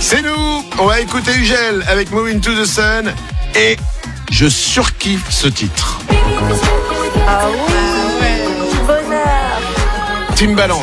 C'est nous. On va écouter Ugel avec Moving to the Sun. Et je surkiffe ce titre. Ah oui, bonheur. Timbaland.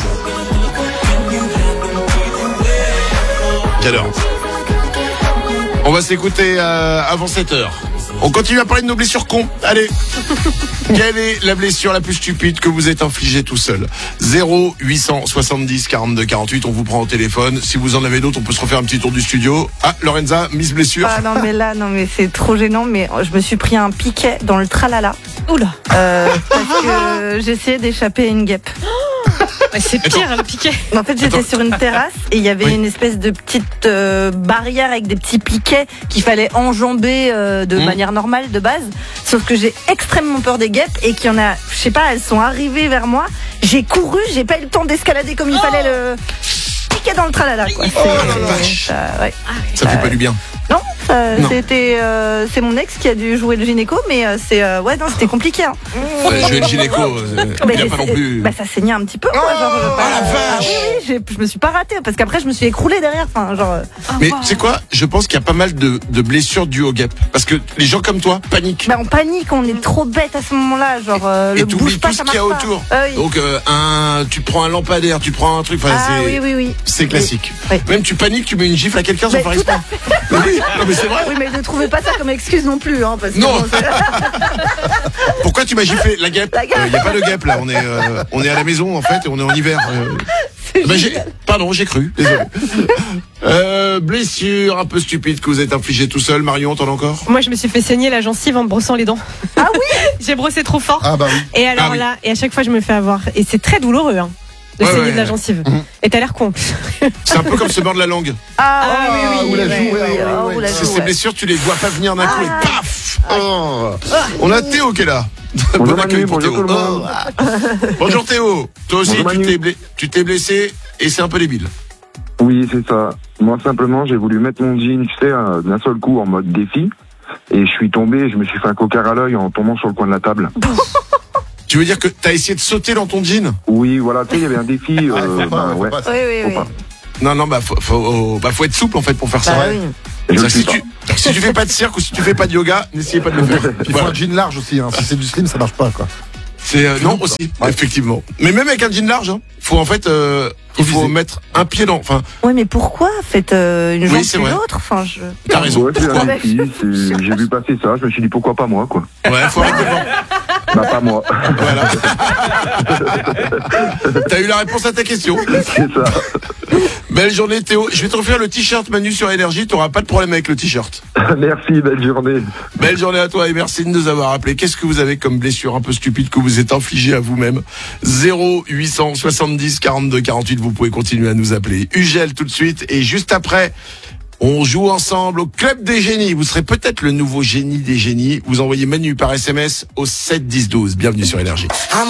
J'adore. On va s'écouter avant 7h. On continue à parler de nos blessures cons. Allez. Quelle est la blessure la plus stupide que vous êtes infligée tout seul? 0870 42 48, on vous prend au téléphone. Si vous en avez d'autres, on peut se refaire un petit tour du studio. Ah, Lorenza, Miss Blessure. Ah non mais c'est trop gênant, mais je me suis pris un piquet dans le tralala. Oula. Parce que j'essayais d'échapper à une guêpe. Ouais, c'est pire le piquet. En fait, j'étais sur une terrasse et il y avait une espèce de petite barrière avec des petits piquets qu'il fallait enjamber de manière normale de base. Sauf que j'ai extrêmement peur des guêpes et qu'il y en a, je sais pas, elles sont arrivées vers moi. J'ai couru, j'ai pas eu le temps d'escalader comme il fallait le piquet dans le tralala. Quoi. Oh la vache. Ouais. Ça fait pas du bien. Non, Non. c'était c'est mon ex qui a dû jouer le gynéco, mais c'était compliqué. Hein. Jouer le gynéco, il n'y a pas non plus. Bah ça saignait un petit peu. Quoi, la vache. Oui, je me suis pas ratée parce qu'après je me suis écroulée derrière. Enfin, genre. Mais tu sais quoi? Je pense qu'il y a pas mal de blessures dues aux guêpes. Parce que les gens comme toi paniquent. Bah on panique, on est trop bête à ce moment-là. Genre Et le t'oublies bouge pas, tout ce ça qu'il y a marche pas. autour. Oui. Donc tu prends un lampadaire, tu prends un truc. Enfin, oui. c'est classique. Oui. Même tu paniques, tu mets une gifle à quelqu'un sans Mais faire tout à exprès. Oui, non mais c'est vrai. Oui, mais ne trouvez pas ça comme excuse non plus, hein, parce que Non. bon, Pourquoi tu m'as giflé la guêpe? La guêpe. Il n'y a pas de guêpe là. On est à la maison en fait et on est en hiver. J'ai cru. Désolé. Blessure un peu stupide que vous êtes infligée tout seul. Marion, t'en as encore? Moi, je me suis fait saigner la gencive en me brossant les dents. Ah oui. J'ai brossé trop fort. Ah bah oui. Et alors oui. là, et à chaque fois, je me fais avoir. Et c'est très douloureux, hein, de Ouais, saigner ouais. de la gencive. Et t'as l'air con. en plus. C'est un peu comme se mordre la langue. ou la joue, ou la C'est joue, ces ouais. blessures, tu les vois pas venir d'un coup et paf. On a Théo qui est là. Bonjour Bon accueil Manu, pour bonjour Théo. tout le monde. Bonjour Théo. Toi aussi, Bonjour Manu. tu t'es blessé et c'est un peu débile. Oui, c'est ça. Moi, simplement, j'ai voulu mettre mon jean, tu sais, d'un seul coup, en mode défi. Et je suis tombé, je me suis fait un coquard à l'œil en tombant sur le coin de la table. Tu veux dire que t'as essayé de sauter dans ton jean? Oui, voilà, tu sais, il y avait un défi. Faut pas, ouais. Oui. Faut pas. Non, faut être souple en fait pour faire ça. Bah oui. Et je le Si suis pas. tu fais pas de cirque ou si tu fais pas de yoga, n'essayez pas de le faire. Puis il faut Voilà. un jean large aussi, hein. Si c'est du slim, ça marche pas, quoi. C'est non aussi, effectivement. Mais même avec un jean large, hein, faut en fait, il faut viser. mettre un pied dans. Enfin, Ouais, mais pourquoi? Faites une jambe c'est puis vrai. l'autre. Enfin, t'as raison. Ouais, c'est Pourquoi un défi. J'ai vu passer ça, je me suis dit pourquoi pas moi, quoi. Ouais, faut arrêter de vendre. Bah, pas moi. Voilà. T'as eu la réponse à ta question. C'est ça. Belle journée Théo. Je vais te refaire le t-shirt Manu sur Énergie. T'auras pas de problème avec le t-shirt. Merci, belle journée. Belle journée à toi et merci de nous avoir appelé. Qu'est-ce que vous avez comme blessure un peu stupide que vous êtes infligée à vous-même? 0870 42 48. Vous pouvez continuer à nous appeler. Ugel tout de suite et juste après. On joue ensemble au Club des Génies. Vous serez peut-être le nouveau génie des génies. Vous envoyez Manu par SMS au 7 10 12. Bienvenue sur Énergie.